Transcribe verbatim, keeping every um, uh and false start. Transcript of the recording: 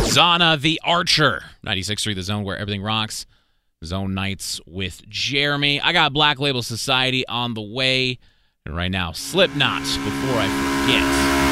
Zana the Archer. ninety-six point three The Zone, where everything rocks. Zone Nights with Jeremy. I got Black Label Society on the way. And right now, Slipknot, Before I Forget.